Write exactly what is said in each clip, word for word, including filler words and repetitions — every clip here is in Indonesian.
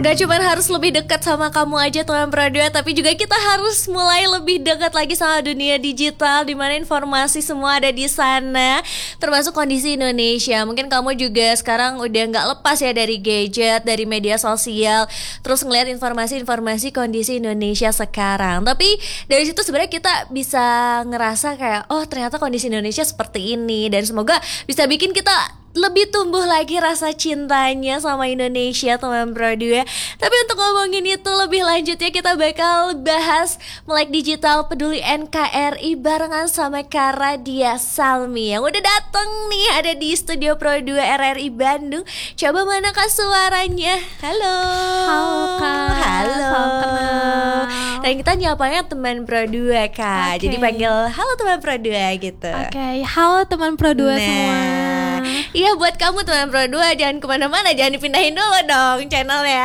Gak cuma harus lebih dekat sama kamu aja teman Pro dua, tapi juga kita harus mulai lebih dekat lagi sama dunia digital, di mana informasi semua ada di sana, termasuk kondisi Indonesia. Mungkin kamu juga sekarang udah gak lepas ya dari gadget, dari media sosial, terus ngeliat informasi-informasi kondisi Indonesia sekarang. Tapi dari situ sebenarnya kita bisa ngerasa kayak, oh ternyata kondisi Indonesia seperti ini, dan semoga bisa bikin kita lebih tumbuh lagi rasa cintanya sama Indonesia teman Pro dua. Tapi untuk ngomongin itu lebih lanjutnya, kita bakal bahas Melek Digital Peduli N K R I barengan sama Kak Radia Salmi yang udah dateng nih, ada di studio Pro dua R R I Bandung. Coba mana Kak suaranya? Halo. Halo Kak. Halo. Salam kenal. Dan kita nyapanya teman Pro dua Kak, okay. Jadi panggil halo teman Pro dua gitu. Oke, okay. Halo teman Pro dua nah. semua. Iya, buat kamu teman Pro dua jangan kemana-mana, jangan dipindahin dulu dong channelnya.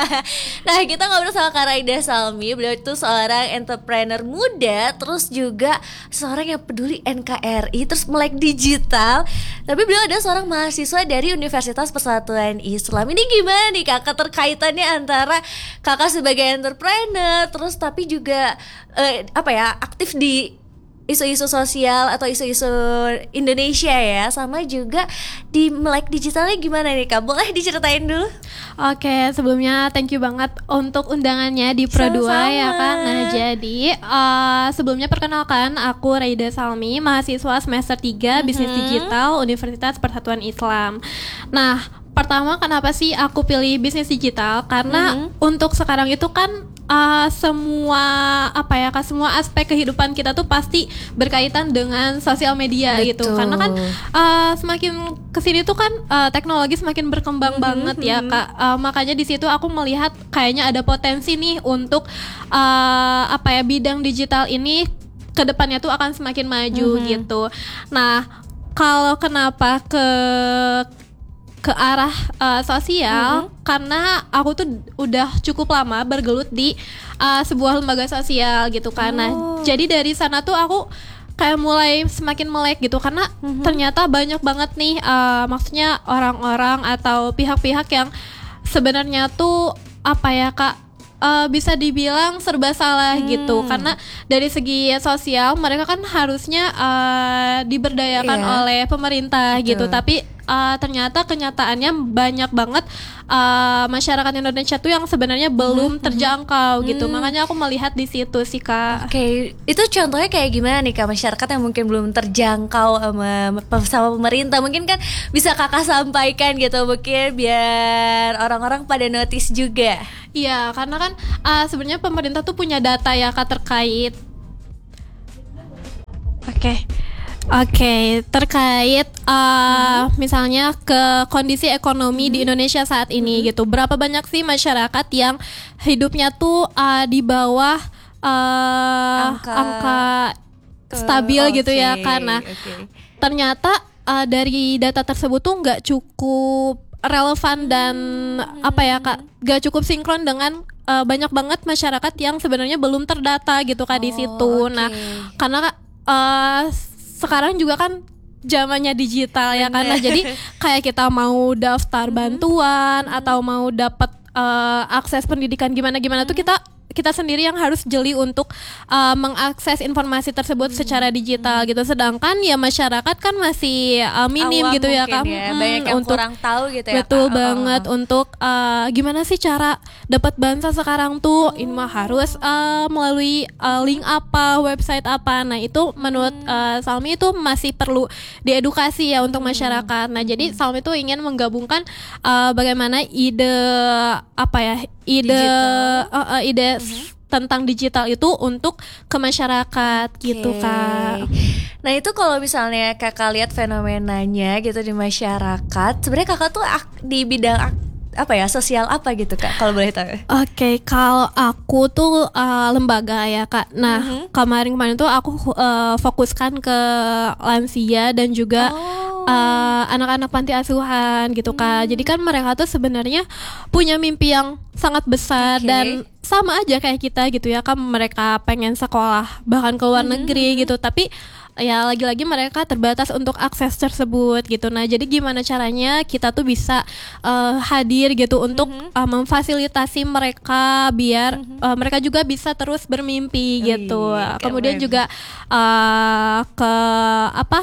Nah, kita ngobrol sama Kak Radia Salmi. Beliau itu seorang entrepreneur muda, terus juga seorang yang peduli N K R I, terus melek digital. Tapi beliau adalah seorang mahasiswa dari Universitas Persatuan Islam. Ini gimana nih Kak, keterkaitannya antara Kakak sebagai entrepreneur, terus tapi juga eh, apa ya, aktif di isu-isu sosial atau isu-isu Indonesia ya, sama juga di Melek Digitalnya gimana nih Kak? Boleh diceritain dulu? Oke, sebelumnya thank you banget untuk undangannya di Pro dua ya kan. Nah, jadi uh, sebelumnya perkenalkan, aku Raida Salmi, mahasiswa semester tiga mm-hmm. Bisnis Digital Universitas Persatuan Islam. Nah, pertama kenapa sih aku pilih bisnis digital? Karena mm-hmm. untuk sekarang itu kan Uh, semua apa ya kak, semua aspek kehidupan kita tuh pasti berkaitan dengan sosial media. Betul. Gitu. Karena kan uh, semakin kesini tuh kan uh, teknologi semakin berkembang mm-hmm. banget ya kak. Uh, makanya di situ aku melihat kayaknya ada potensi nih untuk uh, apa ya, bidang digital ini kedepannya tuh akan semakin maju mm-hmm. gitu. Nah, kalau kenapa ke ke arah uh, sosial, mm-hmm. karena aku tuh udah cukup lama bergelut di uh, sebuah lembaga sosial gitu kan. Nah, oh. jadi dari sana tuh aku kayak mulai semakin melek gitu, karena mm-hmm. ternyata banyak banget nih uh, maksudnya orang-orang atau pihak-pihak yang sebenarnya tuh apa ya kak, uh, bisa dibilang serba salah hmm. gitu. Karena dari segi sosial mereka kan harusnya uh, diberdayakan yeah. oleh pemerintah. Betul. Gitu, tapi Uh, ternyata kenyataannya banyak banget uh, masyarakat Indonesia tuh yang sebenarnya belum terjangkau gitu. Hmm. Makanya aku melihat di situ sih kak. Oke, okay. Itu contohnya kayak gimana nih kak, masyarakat yang mungkin belum terjangkau sama, sama pemerintah? Mungkin kan bisa kakak sampaikan gitu, mungkin biar orang-orang pada notice juga. Iya, karena kan uh, sebenarnya pemerintah tuh punya data ya kak terkait. Oke. Okay. Oke, okay, terkait uh, hmm. misalnya ke kondisi ekonomi hmm. di Indonesia saat ini hmm. gitu. Berapa banyak sih masyarakat yang hidupnya tuh uh, di bawah uh, angka, angka stabil okay. gitu ya, karena okay. ternyata uh, dari data tersebut tuh nggak cukup relevan dan hmm. apa ya kak, nggak cukup sinkron dengan uh, banyak banget masyarakat yang sebenarnya belum terdata gitu kak oh, di situ. Okay. Nah, karena uh, sekarang juga kan zamannya digital ya kan. Nah, jadi kayak kita mau daftar bantuan mm-hmm. atau mau dapat uh, akses pendidikan gimana-gimana mm-hmm. tuh kita kita sendiri yang harus jeli untuk uh, mengakses informasi tersebut hmm. secara digital gitu. Sedangkan ya masyarakat kan masih uh, minim awam gitu ya Kak. Ya, hmm, banyak yang untuk, kurang tahu gitu ya betul Kak. banget oh. untuk uh, gimana sih cara dapat bansos sekarang tuh. Oh. Ini mah harus uh, melalui uh, link apa, website apa. Nah, itu menurut hmm. uh, Salmi itu masih perlu diedukasi ya untuk masyarakat. Nah, jadi Salmi itu ingin menggabungkan uh, bagaimana ide apa ya? ide uh, uh, ide uh-huh. tentang digital itu untuk ke masyarakat okay. gitu Kak. Nah, itu kalau misalnya Kakak lihat fenomenanya gitu di masyarakat, sebenarnya Kakak tuh ak- di bidang ak- apa ya, sosial apa gitu Kak, kalau boleh tahu? Oke, okay, kalau aku tuh uh, lembaga ya Kak. Nah, uh-huh. kemarin-kemarin tuh aku uh, fokuskan ke lansia dan juga oh. Uh, anak-anak panti asuhan gitu Kak. Hmm. Jadi kan mereka tuh sebenarnya punya mimpi yang sangat besar okay. dan sama aja kayak kita gitu ya kan, mereka pengen sekolah bahkan ke luar negeri mm-hmm. gitu, tapi ya lagi-lagi mereka terbatas untuk akses tersebut gitu. Nah jadi gimana caranya kita tuh bisa uh, hadir gitu untuk mm-hmm. uh, memfasilitasi mereka biar mm-hmm. uh, mereka juga bisa terus bermimpi oh, gitu. Iya, kemudian juga uh, ke apa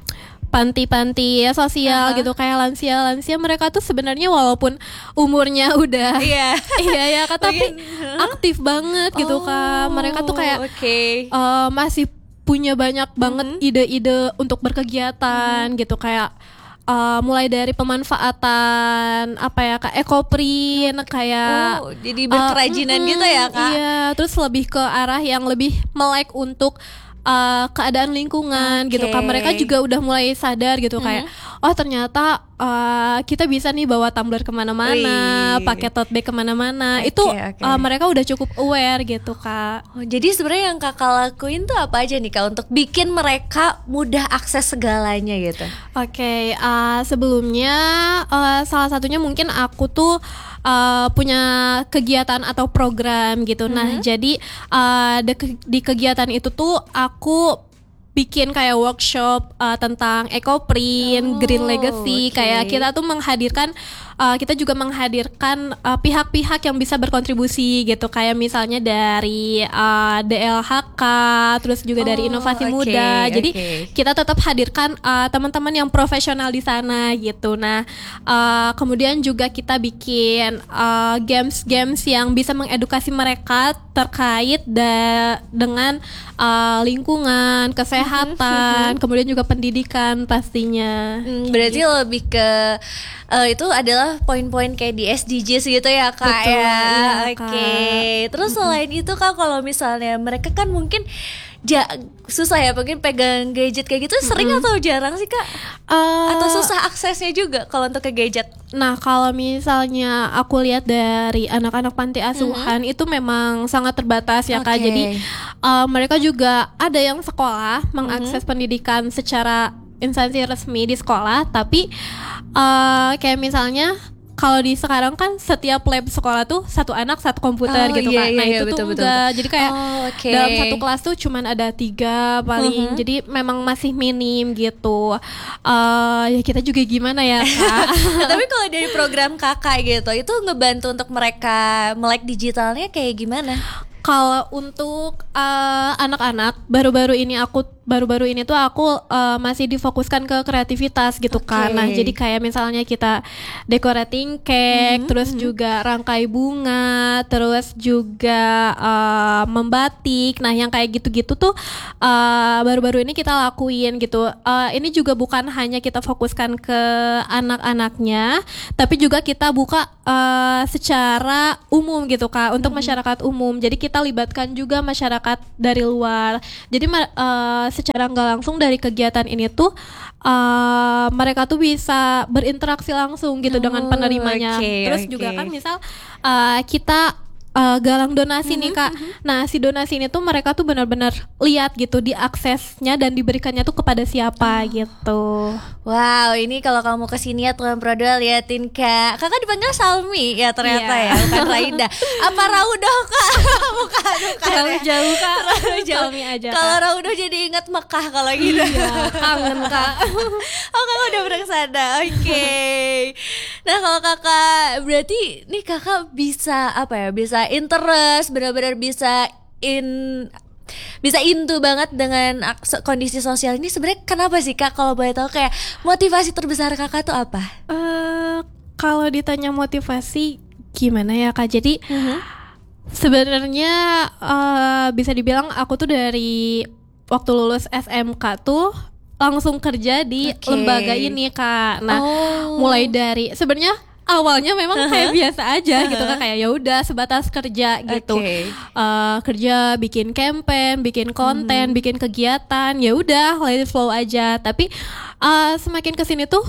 panti-panti ya, sosial uh-huh. gitu kayak lansia-lansia, mereka tuh sebenarnya walaupun umurnya udah iya iya ya kan, tapi aktif banget gitu oh, kan. Mereka tuh kayak okay. uh, masih punya banyak banget mm-hmm. ide-ide untuk berkegiatan mm-hmm. gitu, kayak uh, mulai dari pemanfaatan apa ya kak, ekoprint kayak oh, jadi berkerajinan uh, mm, gitu ya kak. Iya, terus lebih ke arah yang lebih melek untuk Uh, keadaan lingkungan okay. gitu kan. Mereka juga udah mulai sadar gitu mm-hmm. kayak oh ternyata uh, kita bisa nih bawa tumbler kemana-mana, pakai tote bag kemana-mana. Okay, itu okay. Uh, mereka udah cukup aware gitu kak. Oh, jadi sebenarnya yang kakak lakuin tuh apa aja nih kak untuk bikin mereka mudah akses segalanya gitu? Oke, okay, uh, sebelumnya uh, salah satunya mungkin aku tuh Uh, punya kegiatan atau program gitu. Mm-hmm. Nah, jadi uh, de- di kegiatan itu tuh aku bikin kayak workshop uh, tentang ekoprint, oh, green legacy. Okay. Kayak kita tuh menghadirkan, uh, kita juga menghadirkan uh, pihak-pihak yang bisa berkontribusi gitu. Kayak misalnya dari uh, D L H K, terus juga oh, dari Inovasi okay, Muda. Jadi okay. kita tetap hadirkan uh, teman-teman yang profesional di sana gitu. Nah, uh, kemudian juga kita bikin uh, games-games yang bisa mengedukasi mereka terkait da- dengan uh, lingkungan, kesehatan, kemudian juga pendidikan pastinya. Hmm, berarti gitu. Lebih ke uh, itu adalah poin-poin kayak di S D Gs gitu ya kak. Betul, ya. Iya, Oke. Okay. Terus mm-hmm. selain itu kak, kalau misalnya mereka kan mungkin ja- susah ya, mungkin pegang gadget kayak gitu sering mm-hmm. atau jarang sih kak? Uh, atau susah aksesnya juga kalau untuk ke gadget? Nah kalau misalnya aku lihat dari anak-anak panti asuhan mm-hmm. itu memang sangat terbatas ya kak. Okay. Jadi uh, mereka juga ada yang sekolah mengakses mm-hmm. pendidikan secara instansi resmi di sekolah, tapi uh, kayak misalnya kalau di sekarang kan setiap lab sekolah tuh satu anak satu komputer oh, gitu iya, kan. Nah iya, itu betul, tuh betul, enggak. betul. Jadi kayak oh, okay. dalam satu kelas tuh cuman ada tiga paling. Uh-huh. Jadi memang masih minim gitu. Uh, ya kita juga gimana ya kak. Nah, tapi kalau dari program kakak gitu, itu ngebantu untuk mereka melek digitalnya kayak gimana? Kalau untuk uh, anak-anak baru-baru ini aku baru-baru ini tuh aku uh, masih difokuskan ke kreativitas gitu okay. kan. Nah jadi kayak misalnya kita decorating cake, mm-hmm. terus juga rangkai bunga, terus juga uh, membatik. Nah yang kayak gitu-gitu tuh uh, baru-baru ini kita lakuin gitu. Uh, ini juga bukan hanya kita fokuskan ke anak-anaknya, tapi juga kita buka uh, secara umum gitu kak, untuk mm-hmm. masyarakat umum. Jadi kita libatkan juga masyarakat dari luar. Jadi uh, secara nggak langsung dari kegiatan ini tuh uh, mereka tuh bisa berinteraksi langsung gitu oh, dengan penerimanya. Okay, Terus okay. juga kan misal uh, kita uh, galang donasi mm-hmm, nih kak. Mm-hmm. Nah si donasi ini tuh mereka tuh benar-benar lihat gitu, diaksesnya dan diberikannya tuh kepada siapa oh. gitu. Wow, ini kalau kamu kesini ya Tuan Produa liatin kak. Kakak dipanggil Salmi ya ternyata yeah. ya, bukan Raida. Apa Raudoh kak? Bukan, bukan. Jauh-jauh kak. Jauh. Salmi aja. Kalau Raudoh jadi ingat Mekah kalau gitu. Iya, kangen kak. Oh kakak udah pernah kesana. Oke. Okay. Nah kalau kakak berarti nih kakak bisa apa ya? Bisa interest, benar-benar bisa in bisa into banget dengan kondisi sosial ini. Sebenarnya kenapa sih kak, kalau boleh tahu, kayak motivasi terbesar kakak tuh apa? Uh, kalau ditanya motivasi gimana ya kak, jadi uh-huh. sebenarnya uh, bisa dibilang aku tuh dari waktu lulus S M K tuh langsung kerja di okay. lembaga ini kak. Nah oh. mulai dari sebenarnya awalnya memang kayak uh-huh. biasa aja uh-huh. gitu kan, kayak ya udah sebatas kerja gitu, okay. uh, kerja bikin campaign, bikin konten, hmm. bikin kegiatan, ya udah let it flow aja. Tapi uh, semakin kesini tuh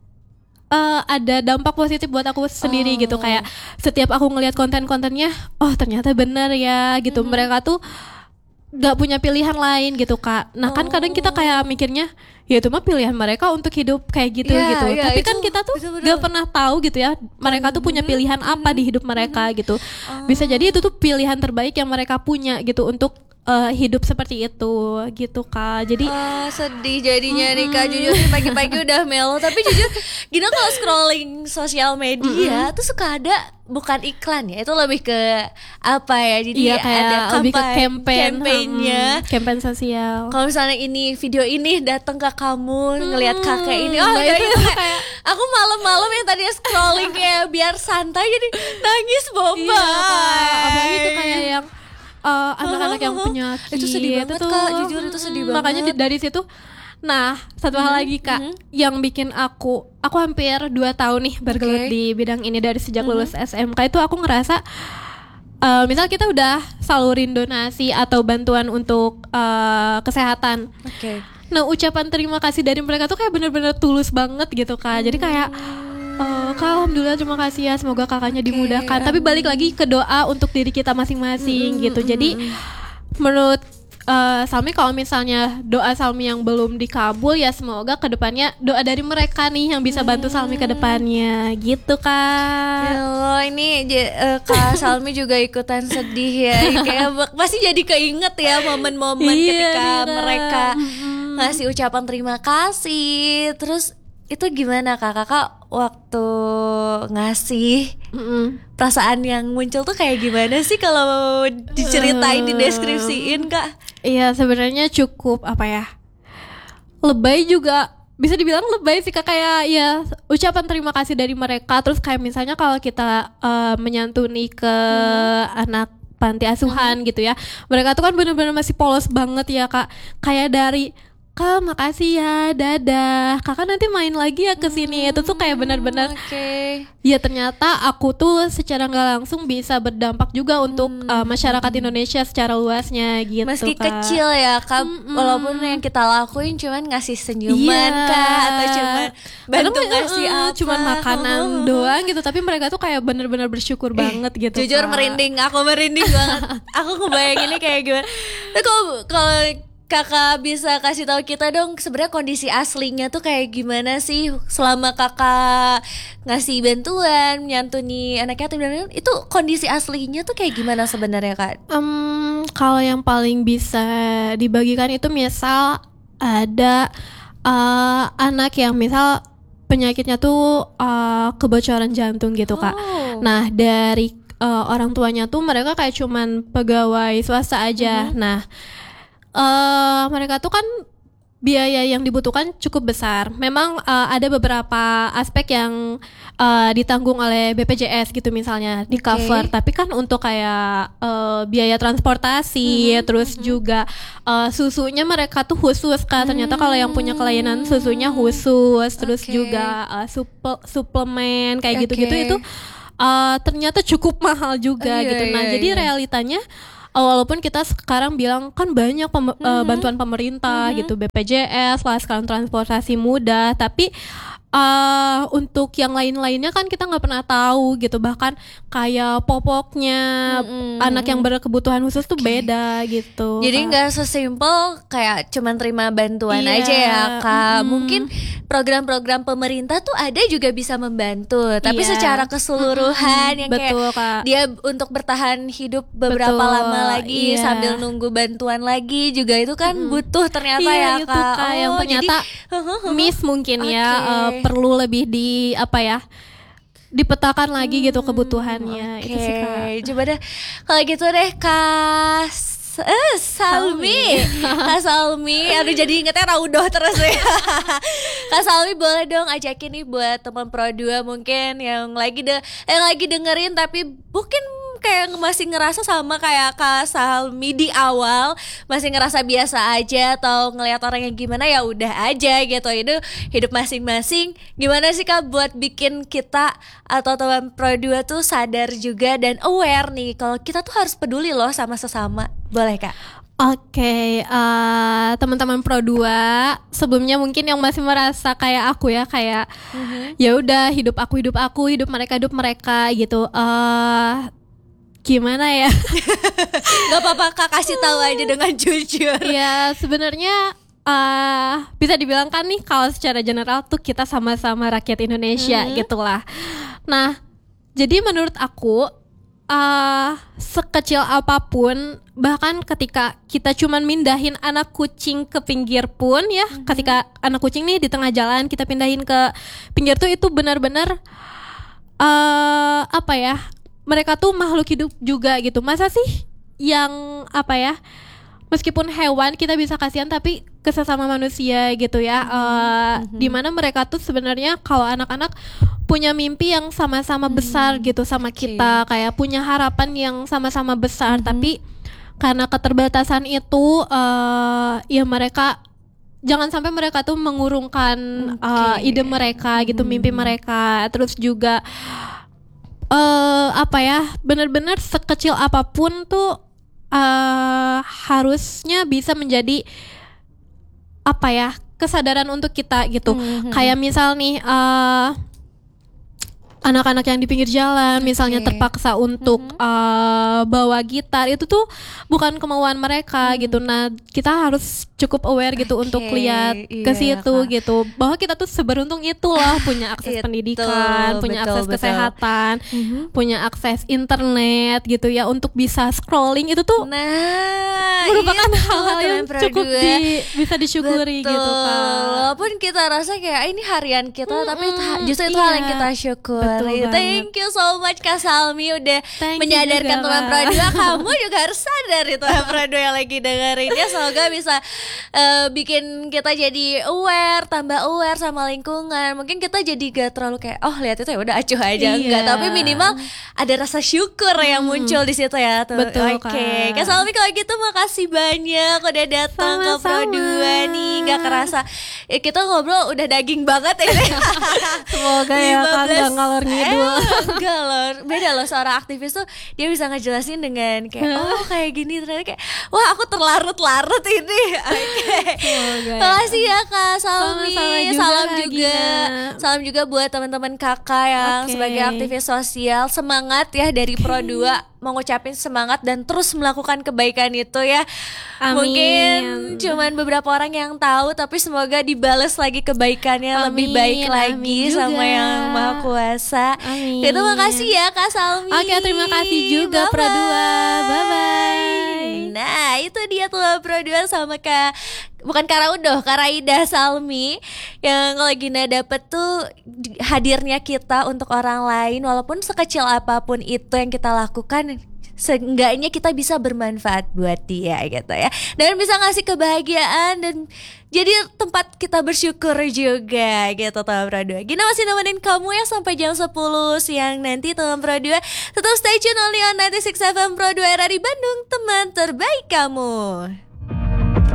uh, ada dampak positif buat aku sendiri oh. gitu, kayak setiap aku ngelihat konten-kontennya, oh ternyata bener ya gitu. Hmm. Mereka tuh gak punya pilihan lain gitu Kak. Nah kan kadang kita kayak mikirnya ya itu mah pilihan mereka untuk hidup kayak gitu Ya, gitu. ya, Tapi itu kan kita tuh betul-betul. gak pernah tahu gitu ya mereka tuh punya pilihan apa di hidup mereka gitu. Bisa jadi itu tuh pilihan terbaik yang mereka punya gitu untuk uh, hidup seperti itu gitu Kak. Jadi Ah, sedih jadinya nih Kak, jujur nih pagi-pagi udah melo. Tapi jujur Gina kalau scrolling sosial media tuh suka ada bukan iklan ya, itu lebih ke apa ya, jadi iya kayak ada lebih ke kampanye, campaign, campaignnya. hmm, campaign sosial. Kalau misalnya ini video ini datang ke kamu ngelihat kakek ini, oh nah ya itu itu kayak aku malam-malam yang tadi scrolling kayak biar santai jadi nangis boba. Iya, Kak. Apalagi itu kayak yang uh, anak-anak yang penyakit Itu sedih banget, tuh, Kak. Jujur itu sedih hmm, banget. Makanya di- dari situ. Nah, satu hal lagi Kak, yang bikin aku, aku hampir dua tahun nih bergelut Oke. di bidang ini dari sejak lulus S M K itu aku ngerasa, uh, misal kita udah salurin donasi atau bantuan untuk uh, kesehatan. Oke. Nah, ucapan terima kasih dari mereka tuh kayak bener-bener tulus banget gitu Kak. Jadi kayak Uh, Kak, alhamdulillah terima kasih ya, semoga kakaknya dimudahkan. Tapi balik lagi ke doa untuk diri kita masing-masing gitu. Jadi menurut uh, Salmi, kalau misalnya doa Salmi yang belum dikabul ya semoga kedepannya doa dari mereka nih yang bisa bantu Salmi ke depannya gitu Kak. Halo, ini j- eh, Kak Salmi juga ikutan sedih ya. Kayak bak- pasti jadi keinget ya momen-momen Iya, ketika Mira. mereka Mm-mm. ngasih ucapan terima kasih. Terus itu gimana Kak? Kakak waktu ngasih Mm-mm. perasaan yang muncul tuh kayak gimana sih kalau diceritain, dideskripsiin Kak? Iya, sebenarnya cukup apa ya? Lebay juga, bisa dibilang lebay sih Kak, kayak ya ucapan terima kasih dari mereka. Terus kayak misalnya kalau kita uh, menyantuni ke anak panti asuhan gitu ya, mereka tuh kan bener-bener masih polos banget ya Kak. Kayak dari Kak makasih ya, dadah, kakak nanti main lagi ya ke sini. Itu tuh kayak benar-benar Oke. ya ternyata aku tuh secara nggak langsung bisa berdampak juga untuk uh, masyarakat Indonesia secara luasnya gitu Meski Kak. kecil ya Kak, Mm-mm. walaupun yang kita lakuin cuman ngasih senyuman Iya. Kak, atau cuman bantu Kadang, ngasih uh, apa, cuman makanan doang gitu, tapi mereka tuh kayak bener-bener bersyukur banget gitu Jujur Kak. merinding, aku merinding banget. Aku ngebayanginnya kayak gimana. Tapi kalau kalau Kakak bisa kasih tahu kita dong sebenarnya kondisi aslinya tuh kayak gimana sih selama Kakak ngasih bantuan, nyantuni anak yatim dan lain-lain, itu kondisi aslinya tuh kayak gimana sebenarnya Kak? Em, kalau yang paling bisa dibagikan itu misal ada uh, anak yang misal penyakitnya tuh uh, kebocoran jantung gitu Kak. Oh. Nah dari uh, orang tuanya tuh mereka kayak cuman pegawai swasta aja. Mhm. Nah uh, mereka tuh kan biaya yang dibutuhkan cukup besar. Memang uh, ada beberapa aspek yang uh, ditanggung oleh B P J S gitu misalnya di cover. Oke. Tapi kan untuk kayak uh, biaya transportasi, terus juga uh, susunya mereka tuh khusus Kak. Ternyata kalau yang punya kelainan susunya khusus, terus Oke. juga uh, suple- suplemen kayak Oke. gitu-gitu itu uh, ternyata cukup mahal juga Iya, gitu. Nah iya, jadi iya. realitanya Uh, walaupun kita sekarang bilang kan banyak pem- uh, bantuan pemerintah gitu, B P J S lah, sekarang transportasi mudah, tapi uh, untuk yang lain-lainnya kan kita nggak pernah tahu gitu. Bahkan kayak popoknya Mm-mm. anak yang berkebutuhan khusus tuh beda gitu. Jadi Kak. nggak sesimpel kayak cuman terima bantuan Iya, aja ya Kak. mm-mm. Mungkin program-program pemerintah tuh ada juga bisa membantu, tapi Iya. secara keseluruhan yang Betul, kayak Kak. dia untuk bertahan hidup beberapa Betul, lama lagi iya. sambil nunggu bantuan lagi juga itu kan butuh ternyata Iya, ya itu, Kak. Kak, yang Oh, ternyata jadi miss mungkin ya, Oke. uh, perlu lebih di apa ya, dipetakan lagi gitu kebutuhannya. Itu sih Kak. Oke, coba deh kalau gitu deh Kak S- eh, Salmi, Kak Salmi, aduh jadi ingetnya Raudoh terus ya. Kak Salmi boleh dong ajakin nih buat teman Pro dua mungkin yang lagi de yang lagi dengerin tapi mungkin kayak masih ngerasa sama kayak Kak Salmi di awal, masih ngerasa biasa aja atau ngelihat orang yang gimana ya udah aja gitu. Itu hidup masing-masing. Gimana sih Kak buat bikin kita atau teman Pro dua tuh sadar juga dan aware nih kalau kita tuh harus peduli loh sama sesama. Boleh Kak? Oke, eh, teman-teman Pro dua, sebelumnya mungkin yang masih merasa kayak aku ya, kayak ya udah hidup aku hidup aku, hidup mereka hidup mereka gitu. Eh gimana ya? Gak apa-apa Kak, kasih tahu aja dengan jujur. Ya sebenarnya uh, bisa dibilang kan nih kalau secara general tuh kita sama-sama rakyat Indonesia mm-hmm. gitulah. Nah jadi menurut aku uh, sekecil apapun, bahkan ketika kita cuman mindahin anak kucing ke pinggir pun ya, mm-hmm. ketika anak kucing nih di tengah jalan kita pindahin ke pinggir tuh, itu benar-benar uh, apa ya, mereka tuh makhluk hidup juga gitu. Masa sih yang apa ya, meskipun hewan kita bisa kasihan tapi ke sesama manusia gitu ya, uh, mm-hmm. dimana mereka tuh sebenarnya kalau anak-anak punya mimpi yang sama-sama mm-hmm. besar gitu sama kita, okay. kayak punya harapan yang sama-sama besar, mm-hmm. tapi karena keterbatasan itu uh, ya mereka jangan sampai mereka tuh mengurungkan okay. uh, ide mereka gitu, mm-hmm. mimpi mereka. Terus juga uh, apa ya, benar-benar sekecil apapun tuh uh, harusnya bisa menjadi apa ya, kesadaran untuk kita gitu. Mm-hmm. Kayak misal nih uh, anak-anak yang di pinggir jalan misalnya okay. terpaksa untuk mm-hmm. uh, bawa gitar, itu tuh bukan kemauan mereka mm. gitu. Nah kita harus cukup aware gitu okay. untuk lihat ke situ yeah, gitu, bahwa kita tuh seberuntung itu loh, punya akses pendidikan, punya betul, akses betul. kesehatan, mm-hmm. punya akses internet gitu ya, untuk bisa scrolling. Itu tuh nah, merupakan hal-hal yang cukup di, bisa disyukuri betul. gitu kan. Walaupun kita rasa kayak ini harian kita, mm-hmm. tapi justru itu iya. hal yang kita syukur. Thank you so much Kak Salmi udah Thank menyadarkan teman Pro dua. Kamu juga harus sadar itu teman Pro dua yang lagi dengerin ya. Semoga bisa uh, bikin kita jadi aware, tambah aware sama lingkungan. Mungkin kita jadi gak terlalu kayak oh lihat itu ya udah acuh aja, iya. enggak, tapi minimal ada rasa syukur hmm. yang muncul di situ ya. Betul. Oke, okay. Kak Salmi kalau gitu makasih banyak udah datang ke Pro dua nih. Gak kerasa ya, kita ngobrol udah daging banget ya. Semoga ya kan gak ngalor ngidul. Eh, enggak loh, beda loh, seorang aktivis tuh dia bisa ngejelasin dengan kayak oh kayak gini, ternyata kayak wah aku terlarut-larut ini. Oke, okay. Makasih ya Kak Salmi. Juga, salam juga, Gina. salam juga buat teman-teman kakak yang okay. sebagai aktivis sosial. Semangat ya dari Pro dua, mau ngucapin semangat dan terus melakukan kebaikan itu ya. Amin. Mungkin cuman beberapa orang yang tahu, tapi semoga dibales lagi kebaikannya amin, lebih baik lagi sama Yang Maha Kuasa. Amin. Terima kasih ya Kak Salmi. Oke, terima kasih juga Pro dua. Bye bye. Nah, itu dia tuh Pro dua sama Kak, bukan Kak Raudoh, Kak Raida Salmi, yang kalau Gina dapet tuh hadirnya kita untuk orang lain, walaupun sekecil apapun itu yang kita lakukan, seenggaknya kita bisa bermanfaat buat dia gitu ya, dan bisa ngasih kebahagiaan dan jadi tempat kita bersyukur juga gitu teman Pro dua. Gina masih nemenin kamu ya sampai jam sepuluh siang nanti teman Pro dua. Tetap stay tune only on ninety-six F M Pro dua R R I Bandung, teman terbaik kamu.